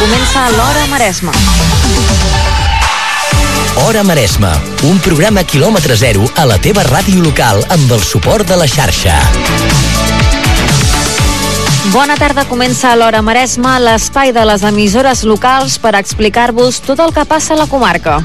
Comença l'Hora Maresme. Hora Maresme, un programa quilòmetre zero a la teva ràdio local amb el suport de la xarxa. Bona tarda, comença l'Hora Maresme, l'espai de les emissores locals per explicar-vos tot el que passa a la comarca.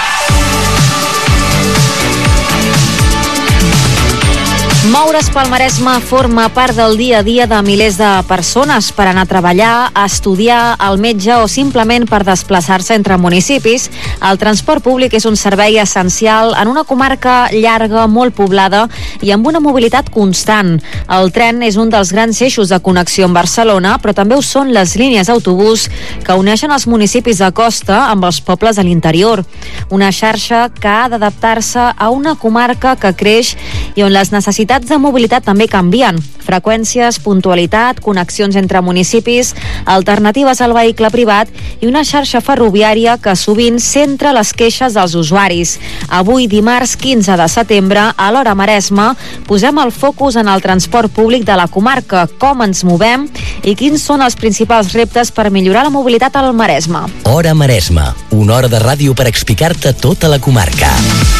Moure's pel Maresme forma part del dia a dia de milers de persones per anar a treballar, a estudiar, al metge o simplement per desplaçar-se entre municipis. El transport públic és un servei essencial en una comarca llarga, molt poblada i amb una mobilitat constant. El tren és un dels grans eixos de connexió amb Barcelona, però també ho són les línies d'autobús que uneixen els municipis de costa amb els pobles a l'interior. Una xarxa que ha d'adaptar-se a una comarca que creix i on les necessitats de mobilitat també canvien. Freqüències, puntualitat, connexions entre municipis, alternatives al vehicle privat i una xarxa ferroviària que sovint centra les queixes dels usuaris. Avui, dimarts 15 de setembre, a l'Hora Maresme, posem el focus en el transport públic de la comarca, com ens movem i quins són els principals reptes per millorar la mobilitat al Maresme. Hora Maresme, una hora de ràdio per explicar-te tota la comarca.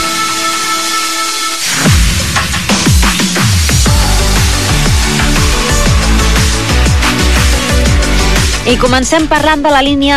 I comencem parlant de la línia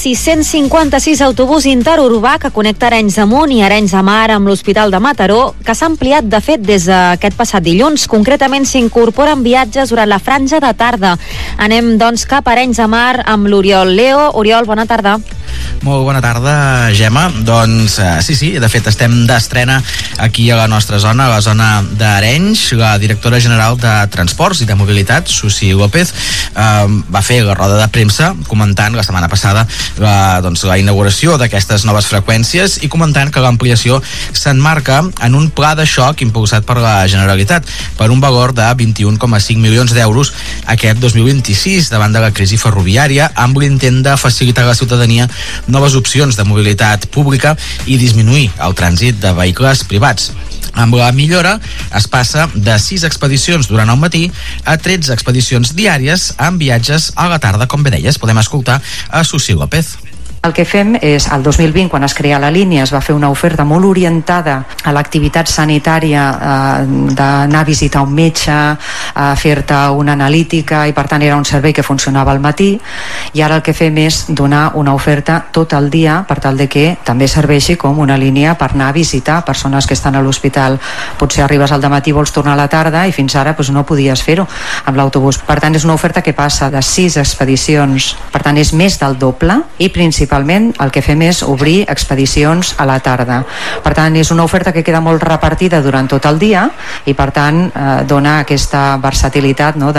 656 autobús interurbà que connecta Arenys de Munt i Arenys de Mar amb l'Hospital de Mataró, que s'ha ampliat de fet des d'aquest passat dilluns. Concretament s'incorporen viatges durant la franja de tarda. Anem doncs cap a Arenys de Mar amb l'Oriol Leo. Oriol, bona tarda. Molt bona tarda, Gemma. Doncs sí, de fet estem d'estrena aquí a la nostra zona, a la zona d'Arenys. La directora general de Transports i de Mobilitat, Susi López, va fer la roda de premsa comentant la setmana passada la inauguració d'aquestes noves freqüències i comentant que l'ampliació s'emmarca en un pla de xoc impulsat per la Generalitat per un valor de 21,5 milions d'euros aquest 2026 davant de la crisi ferroviària, amb l'intent de facilitar a la ciutadania noves opcions de mobilitat pública i disminuir el trànsit de vehicles privats. Amb la millora es passa de 6 expedicions durant el matí a 13 expedicions diàries amb viatges a la tarda, com bé deies. Podem escoltar a Susi López. El que fem és, el 2020, quan es crea la línia, es va fer una oferta molt orientada a l'activitat sanitària, d'anar a visitar un metge, a fer-te una analítica, i per tant era un servei que funcionava al matí, i ara el que fem és donar una oferta tot el dia per tal de que també serveixi com una línia per anar a visitar persones que estan a l'hospital. Potser arribes al dematí, vols tornar a la tarda i fins ara no podies fer-ho amb l'autobús. Per tant, és una oferta que passa de 6 expedicions, per tant és més del doble, i principalment el que fem és obrir expedicions a la tarda. Per tant, és una oferta que queda molt repartida durant tot el dia i per tant dona aquesta versatilitat, no,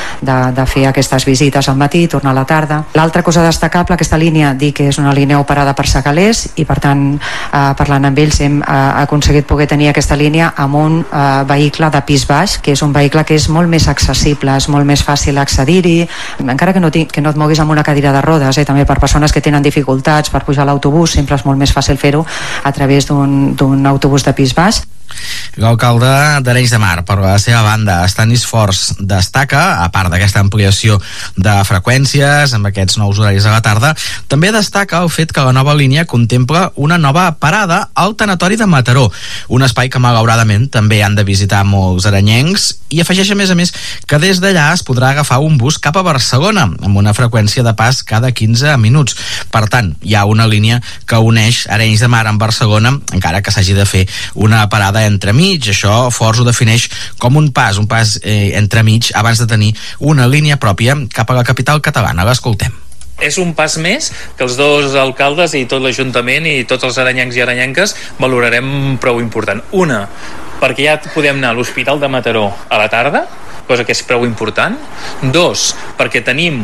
de fer aquestes visites al matí i tornar a la tarda. L'altra cosa destacable, aquesta línia, dic que és una línia operada per Segalers i per tant, parlant amb ells, hem aconseguit poder tenir aquesta línia amb un vehicle de pis baix, que és un vehicle que és molt més accessible, és molt més fàcil accedir-hi, encara que no et moguis amb una cadira de rodes, també per persones que tenen dificultats per pujar a l'autobús, sempre és molt més fàcil fer-ho a través d'un autobús de pis baix. L'alcalde d'Arenys de Mar, per la seva banda, Estanis Forç, destaca, a part d'aquesta ampliació de freqüències amb aquests nous horaris a la tarda, també destaca el fet que la nova línia contempla una nova parada al tanatori de Mataró, un espai que malauradament també han de visitar molts arenyencs, i afegeix a més que des d'allà es podrà agafar un bus cap a Barcelona amb una freqüència de pas cada 15 minuts. Per tant, hi ha una línia que uneix Arenys de Mar amb Barcelona, encara que s'hagi de fer una parada entremig. Això Forç ho defineix com un pas entremig abans de tenir una línia pròpia cap a la capital catalana. L'escoltem. És un pas més que els dos alcaldes i tot l'Ajuntament i tots els arenyencs i arenyenques valorarem prou important. Una, perquè ja podem anar a l'Hospital de Mataró a la tarda, cosa que és prou important. Dos, perquè tenim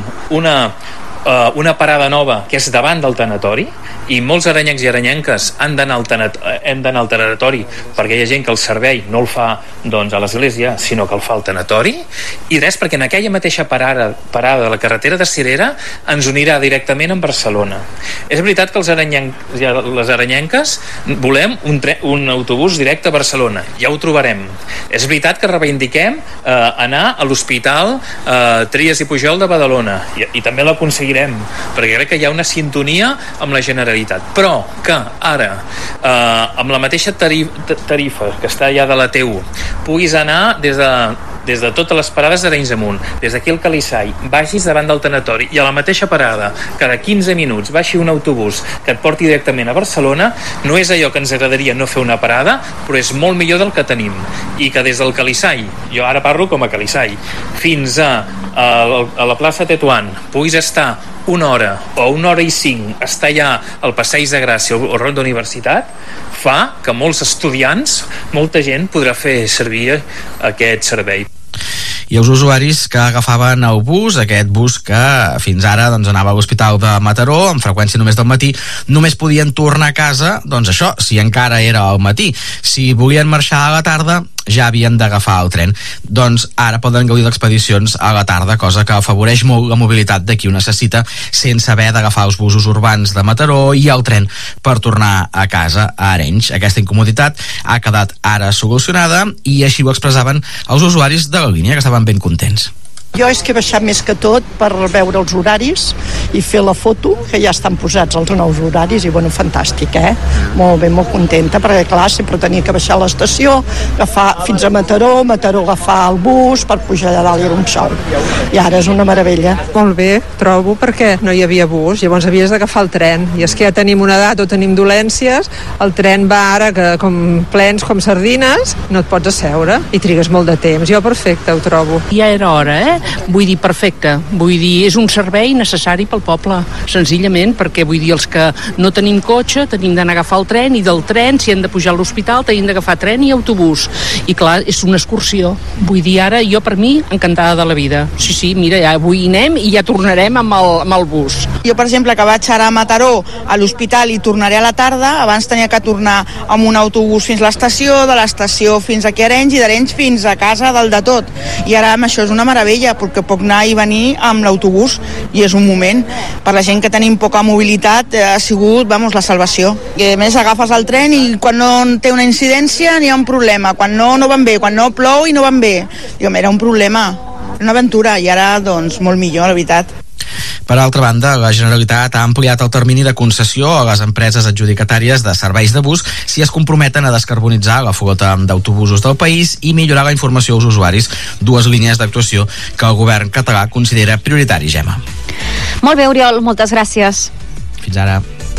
una parada nova que és davant del tanatori i molts arenyencs i arenyenques hem d'anar al tanatori perquè hi ha gent que el servei no el fa doncs, a l'església, sinó que el fa al tanatori, i res, perquè en aquella mateixa parada de la carretera de Cirera ens unirà directament amb Barcelona. És veritat que les aranyenques volem un autobús directe a Barcelona, ja ho trobarem. És veritat que reivindiquem anar a l'Hospital Trias i Pujol de Badalona, i també l'aconseguirem, perquè crec que hi ha una sintonia amb la Generalitat, però que ara amb la mateixa tarifa que està ja de la TU puguis anar des de totes les parades d'Arenys amunt, des d'aquí al Calissai, vagis davant del tanatori i a la mateixa parada, cada 15 minuts baixi un autobús que et porti directament a Barcelona, no és allò que ens agradaria no fer una parada, però és molt millor del que tenim, i que des del Calissai, jo ara parlo com a Calissai, fins a la plaça Tetuan puguis estar una hora o una hora i 5 estar allà al Passeig de Gràcia o Ronda Universitat, fa que molts estudiants, molta gent podrà fer servir aquest servei. I els usuaris que agafaven el bus, aquest bus que fins ara doncs, anava a l'Hospital de Mataró amb freqüència només del matí, només podien tornar a casa, doncs això, si encara era al matí. Si volien marxar a la tarda, ja havien d'agafar el tren. Doncs ara poden gaudir d'expedicions a la tarda, cosa que afavoreix molt la mobilitat de qui ho necessita, sense haver d'agafar els busos urbans de Mataró i el tren per tornar a casa a Arenys. Aquesta incomoditat ha quedat ara solucionada i així ho expressaven els usuaris de la línia, que estaven ben contents. Jo és que he baixat més que tot per veure els horaris i fer la foto, que ja estan posats els nous horaris, i bueno, fantàstic, Molt bé, molt contenta, perquè clar, sempre tenia que baixar a l'estació, agafar fins a Mataró, agafar el bus per pujar allà dalt, era un xou. I ara és una meravella. Molt bé, trobo, perquè no hi havia bus, llavors havies d'agafar el tren, i és que ja tenim una edat o tenim dolències, el tren va ara que com plens com sardines, no et pots asseure i trigues molt de temps. Jo perfecte, ho trobo. Ja era hora, Vull dir, perfecte. Vull dir, és un servei necessari pel poble, senzillament, perquè vull dir, els que no tenim cotxe tenim d'anar a agafar el tren, i del tren, si hem de pujar a l'hospital, tenim d'agafar tren i autobús. I clar, és una excursió. Vull dir, ara, jo per mi, encantada de la vida. Sí, mira, ja avui anem i ja tornarem amb el bus. Jo, per exemple, que vaig ara a Mataró, a l'hospital, i tornaré a la tarda, abans tenia que tornar amb un autobús fins a l'estació, de l'estació fins aquí a Arenys, i d'Arenys fins a casa, dalt de tot. I ara amb això és una meravella, perquè puc anar i venir amb l'autobús, i és un moment. Per la gent que tenim poca mobilitat ha sigut, la salvació. I a més agafes el tren i quan no té una incidència n'hi ha un problema, quan no van bé, quan no plou i no van bé. Era un problema, una aventura, i ara doncs molt millor, la veritat. Per altra banda, la Generalitat ha ampliat el termini de concessió a les empreses adjudicatàries de serveis de bus si es comprometen a descarbonitzar la flota d'autobusos del país i millorar la informació als usuaris, dues línies d'actuació que el govern català considera prioritari, Gemma. Molt bé, Oriol, moltes gràcies. Fins ara.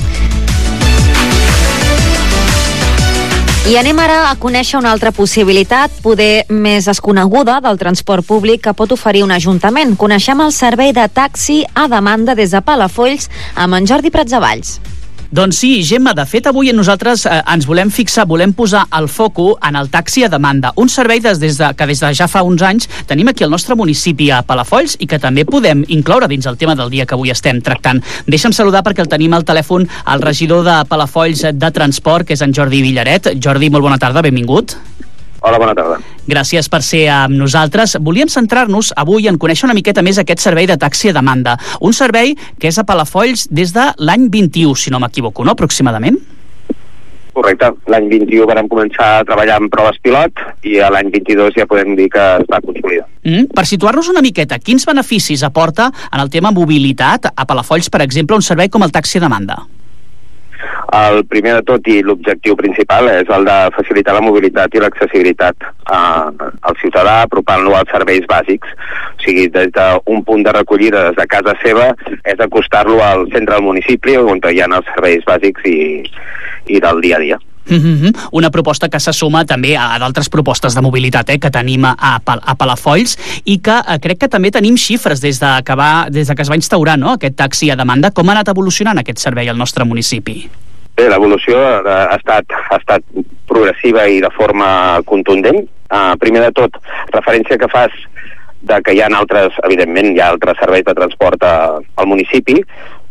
I anem ara a conèixer una altra possibilitat, poder més desconeguda, del transport públic que pot oferir un ajuntament. Coneixem el servei de taxi a demanda des de Palafolls amb en Jordi Pratsavalls. Doncs sí, Gemma, de fet avui nosaltres ens volem posar el foco en el taxi a demanda, un servei que des de ja fa uns anys tenim aquí al nostre municipi a Palafolls i que també podem incloure dins el tema del dia que avui estem tractant. Deixa'm saludar perquè el tenim al telèfon el regidor de Palafolls de Transport, que és en Jordi Villaret. Jordi, molt bona tarda, benvingut. Hola, bona tarda. Gràcies per ser amb nosaltres. Volíem centrar-nos avui en conèixer una miqueta més aquest servei de taxi a demanda. Un servei que és a Palafolls des de l'any 21, si no m'equivoco, no? Aproximadament? Correcte. L'any 21 vam començar a treballar en proves pilot i a l'any 22 ja podem dir que es va consolidar. Per situar-nos una miqueta, quins beneficis aporta en el tema mobilitat a Palafolls, per exemple, un servei com el taxi a demanda? El primer de tot i l'objectiu principal és el de facilitar la mobilitat i l'accessibilitat al ciutadà, apropant-lo als serveis bàsics. O sigui, des d'un punt de recollida des de casa seva és acostar-lo al centre del municipi on hi ha els serveis bàsics i del dia a dia. Una proposta que se suma també a d'altres propostes de mobilitat que tenim a Palafolls i que crec que també tenim xifres des de que es va instaurar, no?, aquest taxi a demanda. Com ha anat evolucionant aquest servei al nostre municipi? Bé, l'evolució ha estat progressiva i de forma contundent. Primer de tot, referència que fas de que hi ha altres, evidentment, hi ha altres serveis de transport al municipi.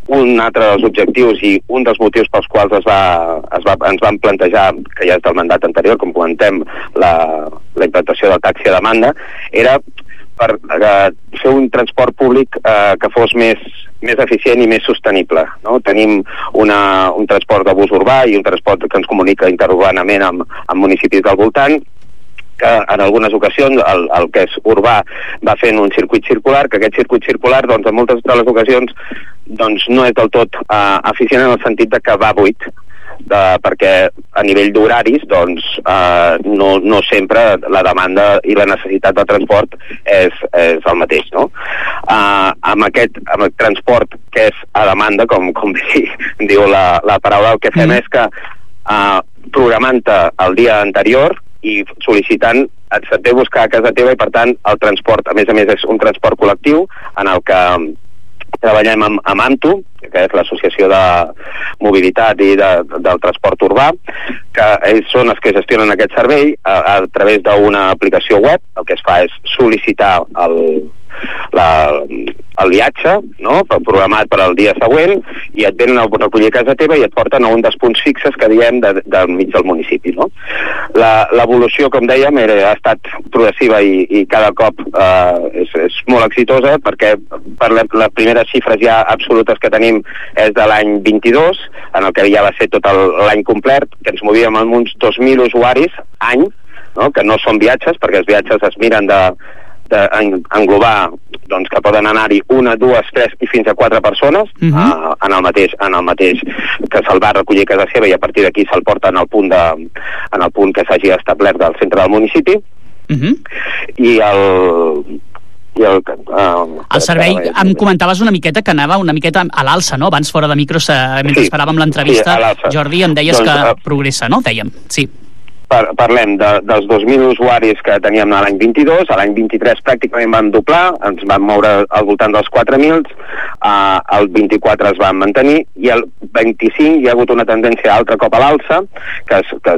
un altre dels objectius i un dels motius pels quals ens van plantejar, que ja és del mandat anterior, com comentem, la implantació del taxi a demanda, era per fer un transport públic que fos més eficient i més sostenible, no? Tenim un transport de bus urbà i un transport que ens comunica interurbanament amb municipis del voltant, que en algunes ocasions el que és urbà va fent un circuit circular, que aquest circuit circular doncs, en moltes de les ocasions doncs, no és del tot eficient en el sentit de que va buit, perquè a nivell d'horaris doncs, no sempre la demanda i la necessitat de transport és el mateix, no? Amb aquest transport que és a demanda, com diu la paraula, el que fem és que programant-te el dia anterior i sol·licitant et ve a buscar a casa teva i per tant el transport, a més és un transport col·lectiu en el que treballem amb AMTU, que és l'Associació de Mobilitat i del Transport Urbà, que ells són els que gestionen aquest servei a través d'una aplicació web. El que es fa és sol·licitar el viatge, no? Programat per al dia següent, i et venen a recollir a casa teva i et porten a un dels punts fixes que diem del mig del municipi, no? L'evolució, com dèiem, ha estat progressiva i cada cop és molt exitosa, perquè per les primeres xifres ja absolutes que tenim és de l'any 22, en el que ja va ser tot l'any complet, que ens movíem amb uns 2.000 usuaris any, no? Que no són viatges, perquè els viatges es miren d'englobar, doncs, que poden anar-hi 1, 2, 3 i fins a 4 persones en el mateix que se'l va recollir a casa seva, i a partir d'aquí se'l porta en el punt que s'hagi establert del centre del municipi. I el servei, em comentaves una miqueta que anava una miqueta a l'alça, no? Abans, fora de micros, mentre esperàvem l'entrevista, Jordi, em deies que progressa, no? Dèiem, sí. Parlem dels 2.000 usuaris que teníem l'any 22, a l'any 23 pràcticament vam doblar, ens vam moure al voltant dels 4.000, el 24 es van mantenir, i el 25 hi ha hagut una tendència altre cop a l'alça, que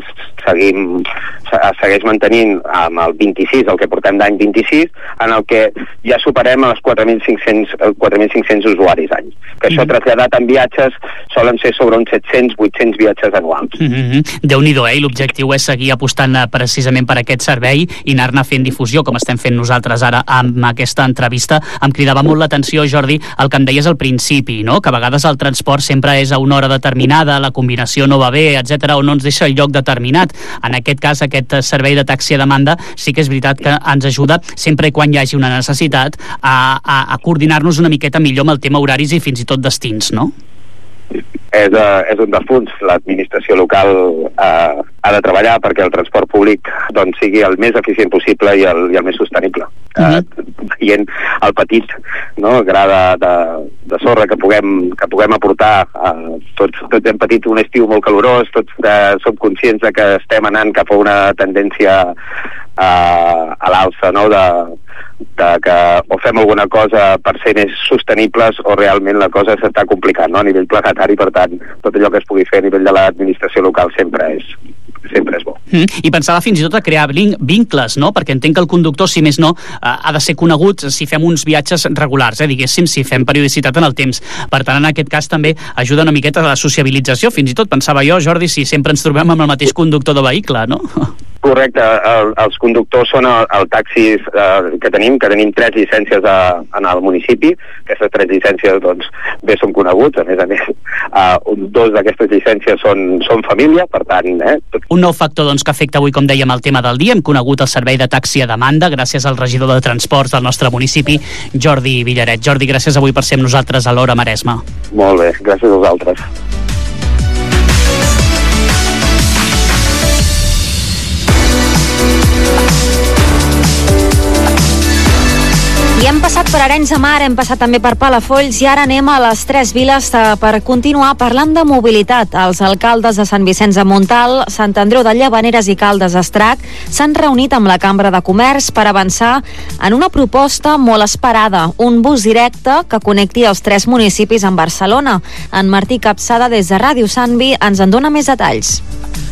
segueix mantenint amb el 26, el que portem d'any 26, en el que ja superem els 4.500 usuaris any. Que això traslladat en viatges solen ser sobre uns 700-800 viatges anuals. Déu-n'hi-do, i l'objectiu és seguir apostant precisament per aquest servei i anar-ne fent difusió, com estem fent nosaltres ara amb aquesta entrevista. Em cridava molt l'atenció, Jordi, el que em deies al principi, no? Que a vegades el transport sempre és a una hora determinada, la combinació no va bé, etc., o no ens deixa el lloc determinat. En aquest cas, aquest servei de taxi a demanda sí que és veritat que ens ajuda, sempre quan hi hagi una necessitat, a coordinar-nos una miqueta millor amb el tema horaris i fins i tot destins, no? És un dels punts. L'administració local ha de treballar perquè el transport públic doncs, sigui el més eficient possible i el més sostenible. Veient el petit, no, gra de sorra que puguem aportar, tots hem patit un estiu molt calorós, tots som conscients de que estem anant cap a una tendència a l'alça, no? de que o fem alguna cosa per ser més sostenibles o realment la cosa s'està complicant, no? A nivell planetari. Per tant, tot allò que es pugui fer a nivell de l'administració local sempre és bo. I pensava fins i tot a crear vincles, no? Perquè entenc que el conductor, si més no, ha de ser conegut si fem uns viatges regulars, diguéssim, si fem periodicitat en el temps. Per tant, en aquest cas també ajuda una miqueta a la sociabilització. Fins i tot pensava jo, Jordi, si sempre ens trobem amb el mateix conductor de vehicle, no? Correcte, els conductors són els taxis que tenim 3 llicències en el municipi. Aquestes 3 llicències doncs, bé són coneguts, a més, 2 d'aquestes llicències són família, per tant... Un nou factor doncs, que afecta avui, com dèiem, el tema del dia. Hem conegut el servei de taxi a demanda gràcies al regidor de Transports del nostre municipi, Jordi Villaret. Jordi, gràcies avui per ser amb nosaltres a l'Hora Maresma. Molt bé, gràcies a vosaltres. I hem passat per Arenys de Mar, hem passat també per Palafolls i ara anem a les 3 viles per continuar parlant de mobilitat. Els alcaldes de Sant Vicenç de Montalt, Sant Andreu de Llavaneres i Caldes d'Estrac s'han reunit amb la Cambra de Comerç per avançar en una proposta molt esperada, un bus directe que connecti els 3 municipis amb Barcelona. En Martí Capçada, des de Ràdio Santvi, ens en dona més detalls.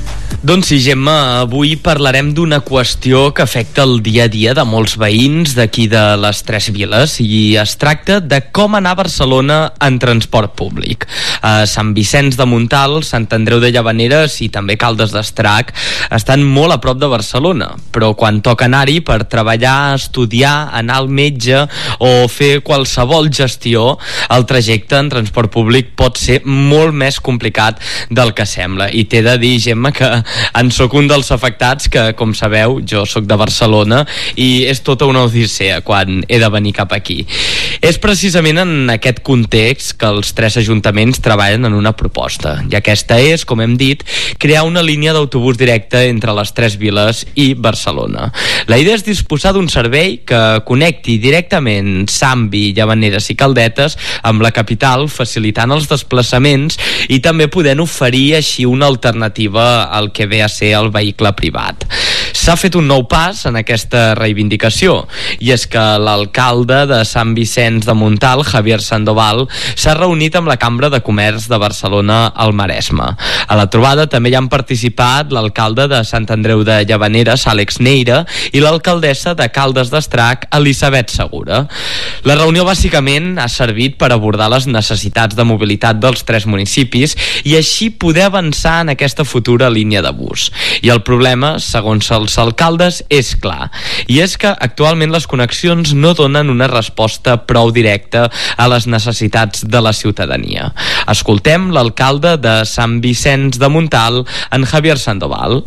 Doncs sí, Gemma, avui parlarem d'una qüestió que afecta el dia a dia de molts veïns d'aquí de les Tres Viles i es tracta de com anar a Barcelona en transport públic. A Sant Vicenç de Montalt, Sant Andreu de Llavaneres i també Caldes d'Estrac estan molt a prop de Barcelona, però quan toca anar-hi per treballar, estudiar, anar al metge o fer qualsevol gestió, el trajecte en transport públic pot ser molt més complicat del que sembla. I t'he de dir, Gemma, que en sóc un dels afectats, que com sabeu jo sóc de Barcelona i és tota una odissea quan he de venir cap aquí. És precisament en aquest context que els tres ajuntaments treballen en una proposta, i aquesta és, com hem dit, crear una línia d'autobús directe entre les Tres Viles i Barcelona. La idea és disposar d'un servei que connecti directament Sambi, Llavaneres i Caldetes amb la capital, facilitant els desplaçaments i també podent oferir així una alternativa al que ve a ser el vehicle privat. S'ha fet un nou pas en aquesta reivindicació, i és que l'alcalde de Sant Vicenç de Montalt, Javier Sandoval, s'ha reunit amb la Cambra de Comerç de Barcelona al Maresme. A la trobada també hi han participat l'alcalde de Sant Andreu de Llavaneres, Àlex Neira, i l'alcaldessa de Caldes d'Estrac, Elisabet Segura. La reunió bàsicament ha servit per abordar les necessitats de mobilitat dels tres municipis i així poder avançar en aquesta futura línia de bus. I el problema, segons els alcaldes, és clar. I és que actualment les connexions no donen una resposta prou directa a les necessitats de la ciutadania. Escoltem l'alcalde de Sant Vicenç de Montalt, en Javier Sandoval.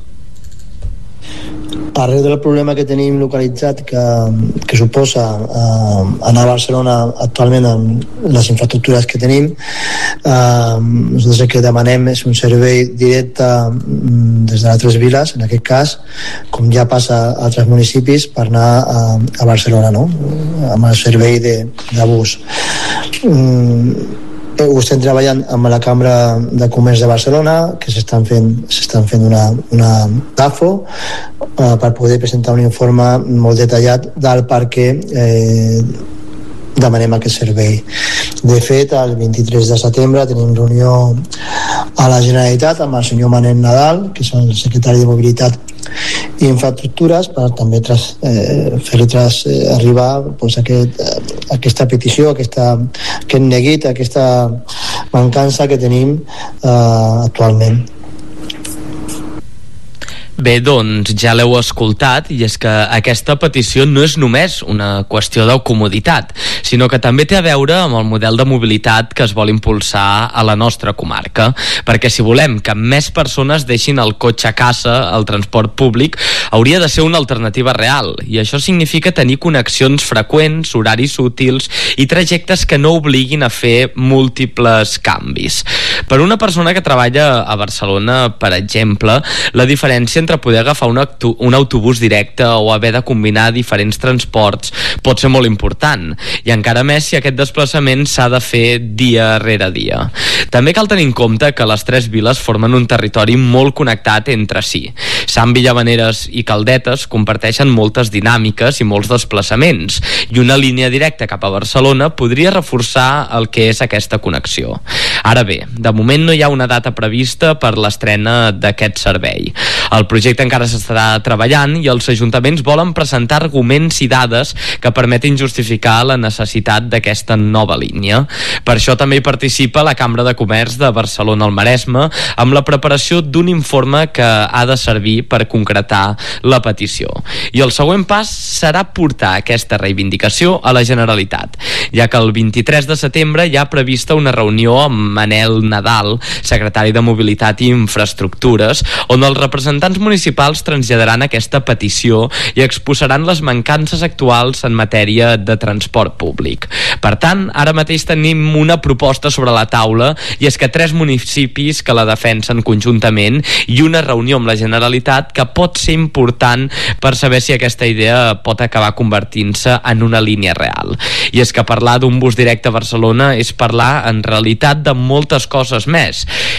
Arrel del problema que tenim localitzat que suposa anar a Barcelona actualment amb les infraestructures que tenim, nosaltres el que demanem és un servei directe des de les Tres Viles, en aquest cas, com ja passa a altres municipis, per anar a Barcelona, no? Amb el servei de bus. Ho estem treballant amb la Cambra de Comerç de Barcelona, que s'estan fent una TAFO per poder presentar un informe molt detallat del per què demanem aquest servei. De fet, el 23 de setembre tenim reunió a la Generalitat amb el senyor Manel Nadal, que és el secretari de Mobilitat i Infraestructures, per també fer-li arribar doncs, aquesta petició, aquest neguit, aquesta mancança que tenim actualment. Bé, doncs ja l'heu escoltat, i és que aquesta petició no és només una qüestió de comoditat, sinó que també té a veure amb el model de mobilitat que es vol impulsar a la nostra comarca, perquè si volem que més persones deixin el cotxe a casa, el transport públic hauria de ser una alternativa real, i això significa tenir connexions freqüents, horaris útils i trajectes que no obliguin a fer múltiples canvis. Per una persona que treballa a Barcelona, per exemple, la diferència entre poder agafar un autobús directe o haver de combinar diferents transports pot ser molt important, i encara més si aquest desplaçament s'ha de fer dia rere dia. També cal tenir en compte que les Tres Viles formen un territori molt connectat entre si. Sambi, Llavaneres i Caldetes comparteixen moltes dinàmiques i molts desplaçaments, i una línia directa cap a Barcelona podria reforçar el que és aquesta connexió. Ara bé, de moment no hi ha una data prevista per l'estrena d'aquest servei. El projecte encara s'estarà treballant i els ajuntaments volen presentar arguments i dades que permetin justificar la necessitat d'aquesta nova línia. Per això també hi participa la Cambra de Comerç de Barcelona al Maresme amb la preparació d'un informe que ha de servir per concretar la petició. I el següent pas serà portar aquesta reivindicació a la Generalitat, ja que el 23 de setembre hi ha prevista una reunió amb Manel Nadal, secretari de Mobilitat i Infraestructures, on els representants municipals traslladaran aquesta petició i exposaran les mancances actuals en matèria de transport públic. Per tant, ara mateix tenim una proposta sobre la taula, i és que 3 municipis que la defensen conjuntament i una reunió amb la Generalitat que pot ser important per saber si aquesta idea pot acabar convertint-se en una línia real. I és que parlar d'un bus directe a Barcelona és parlar en realitat de moltes coses més.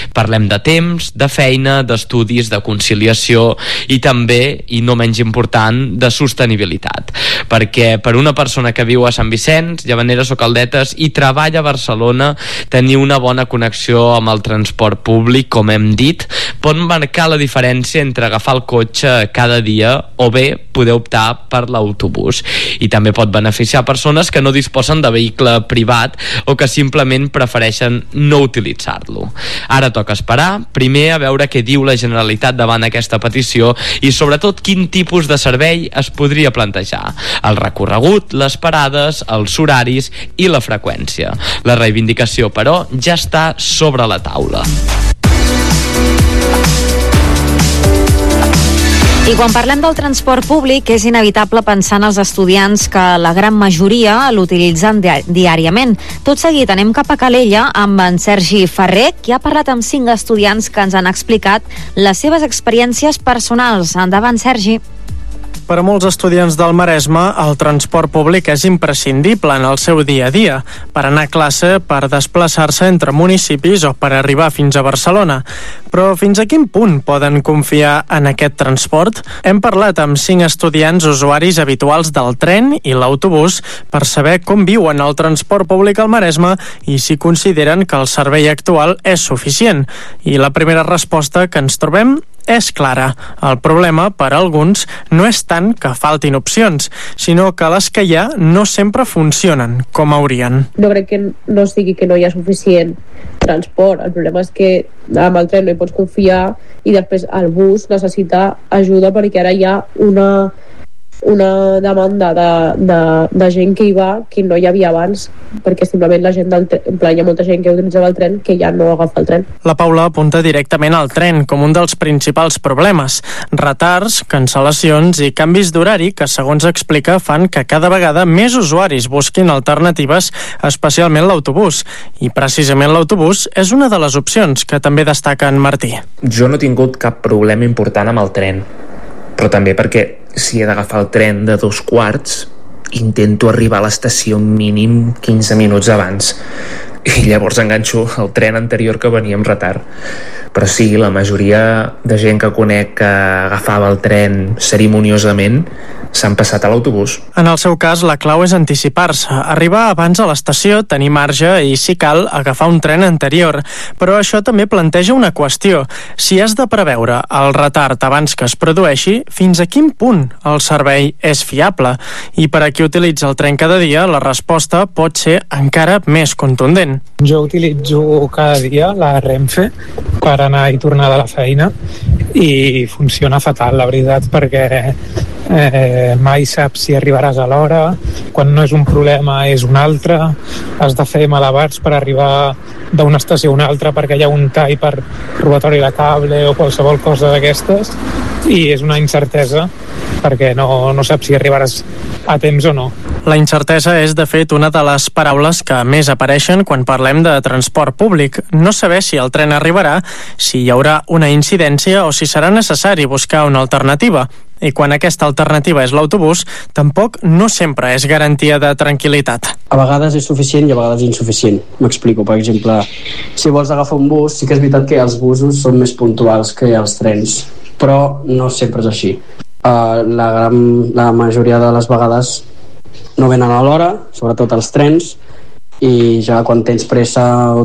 Parlem de temps, de feina, d'estudis, de conciliació i també, i no menys important, de sostenibilitat. Perquè per una persona que viu a Sant Vicenç, Llavaneres o Caldetes i treballa a Barcelona, tenir una bona connexió amb el transport públic, com hem dit, pot marcar la diferència entre agafar el cotxe cada dia o bé poder optar per l'autobús. I també pot beneficiar persones que no disposen de vehicle privat o que simplement prefereixen no utilitzar-lo. Ara toca esperar, primer, a veure què diu la Generalitat davant aquesta petició i sobretot quin tipus de servei es podria plantejar. El recorregut, les parades, els horaris i la freqüència. La reivindicació, però, ja està sobre la taula. I quan parlem del transport públic és inevitable pensar en els estudiants que la gran majoria l'utilitzen diàriament. Tot seguit anem cap a Calella amb en Sergi Ferrer, qui ha parlat amb 5 estudiants que ens han explicat les seves experiències personals. Endavant, Sergi. Per a molts estudiants del Maresme, el transport públic és imprescindible en el seu dia a dia, per anar a classe, per desplaçar-se entre municipis o per arribar fins a Barcelona. Però fins a quin punt poden confiar en aquest transport? Hem parlat amb 5 estudiants usuaris habituals del tren i l'autobús per saber com viuen el transport públic al Maresme i si consideren que el servei actual és suficient. I la primera resposta que ens trobem és clara. El problema, per a alguns, no és tant que faltin opcions, sinó que les que hi ha no sempre funcionen com haurien. No crec que no sigui que no hi ha suficient transport. El problema és que amb el tren no hi pots confiar i després el bus necessita ajuda perquè ara hi ha una demanda de gent que hi va que no hi havia abans, perquè simplement la gent del tren, en plan, hi ha molta gent que utilitzava el tren que ja no agafa el tren. La Paula apunta directament al tren com un dels principals problemes. Retards, cancel·lacions i canvis d'horari que, segons explica, fan que cada vegada més usuaris busquin alternatives, especialment l'autobús. I precisament l'autobús és una de les opcions que també destaca en Martí. Jo no he tingut cap problema important amb el tren, però també perquè si he d'agafar el tren de 2:15 intento arribar a l'estació mínim 15 minuts abans i llavors enganxo el tren anterior que venia amb retard. Però sí, la majoria de gent que conec que agafava el tren cerimoniosament s'han passat a l'autobús. En el seu cas, la clau és anticipar-se, arribar abans a l'estació, tenir marge i, si cal, agafar un tren anterior. Però això també planteja una qüestió. Si has de preveure el retard abans que es produeixi, fins a quin punt el servei és fiable? I per a qui utilitza el tren cada dia, la resposta pot ser encara més contundent. Jo utilitzo cada dia la Renfe per anar i tornar de la feina i funciona fatal, la veritat, perquè mai saps si arribaràs a l'hora, quan no és un problema és un altre, has de fer malabars per arribar d'una estació a una altra perquè hi ha un tall per robatori de cable o qualsevol cosa d'aquestes, i és una incertesa perquè no saps si arribaràs a temps o no. La incertesa és, de fet, una de les paraules que més apareixen quan parlem de transport públic. No saber si el tren arribarà, si hi haurà una incidència o si serà necessari buscar una alternativa. I quan aquesta alternativa és l'autobús, tampoc no sempre és garantia de tranquil·litat. A vegades és suficient i a vegades insuficient. M'explico, per exemple, si vols agafar un bus, sí que és veritat que els busos són més puntuals que els trens, però no sempre és així. La majoria de les vegades no venen a l'hora, sobretot els trens, i ja quan tens pressa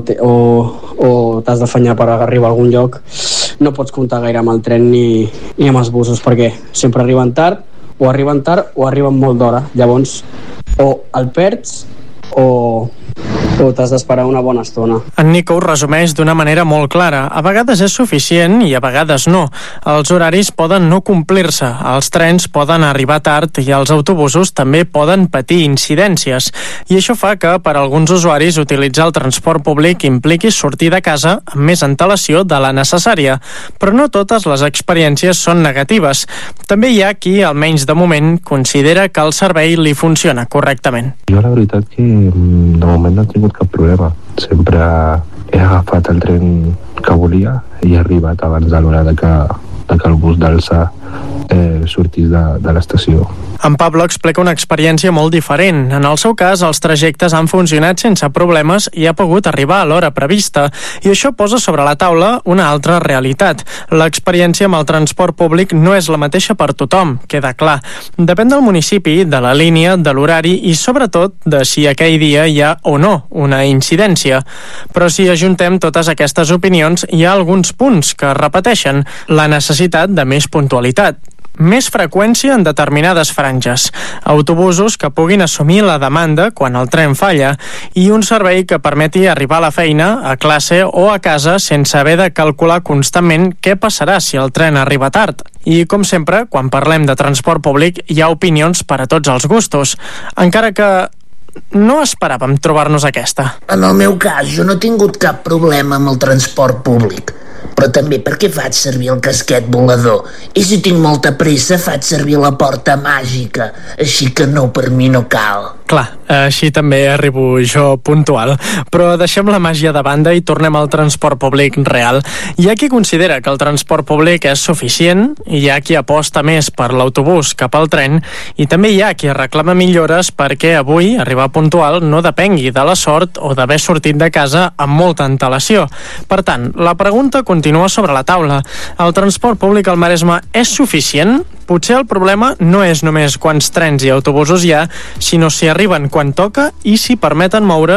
o t'has d'afanyar per arribar a algun lloc no pots comptar gaire amb el tren ni amb els busos, perquè sempre arriben tard o arriben molt d'hora. Llavors o el perds o t'has d'esperar una bona estona. En Nico ho resumeix d'una manera molt clara. A vegades és suficient i a vegades no. Els horaris poden no complir-se, els trens poden arribar tard i els autobusos també poden patir incidències. I això fa que, per a alguns usuaris, utilitzar el transport públic impliqui sortir de casa amb més antelació de la necessària. Però no totes les experiències són negatives. També hi ha qui, almenys de moment, considera que el servei li funciona correctament. Jo la veritat que de moment no he tingut cap problema. Sempre he agafat el tren que volia i he arribat abans de l'hora de que el bus d'alça sortís de l'estació. En Pablo explica una experiència molt diferent. En el seu cas, els trajectes han funcionat sense problemes i ha pogut arribar a l'hora prevista. I això posa sobre la taula una altra realitat. L'experiència amb el transport públic no és la mateixa per tothom, queda clar. Depèn del municipi, de la línia, de l'horari i, sobretot, de si aquell dia hi ha o no una incidència. Però si ajuntem totes aquestes opinions, hi ha alguns punts que es repeteixen. La necessitat de més puntualitat, més freqüència en determinades franges, autobusos que puguin assumir la demanda quan el tren falla i un servei que permeti arribar a la feina, a classe o a casa sense haver de calcular constantment què passarà si el tren arriba tard. I, com sempre, quan parlem de transport públic hi ha opinions per a tots els gustos, encara que no esperàvem trobar-nos aquesta. En el meu cas, jo no he tingut cap problema amb el transport públic, però també perquè faig servir el casquet volador. I si tinc molta pressa, faig servir la porta màgica, així que no, per mi no cal. Clar, així també arribo jo puntual. Però deixem la màgia de banda i tornem al transport públic real. Hi ha qui considera que el transport públic és suficient, hi ha qui aposta més per l'autobús cap al tren i també hi ha qui reclama millores perquè avui arribar puntual no depengui de la sort o d'haver sortit de casa amb molta antelació. Per tant, la pregunta continua sobre la taula. El transport públic al Maresme és suficient? Potser el problema no és només quants trens i autobusos hi ha, sinó si arriben quan toca i si permeten moure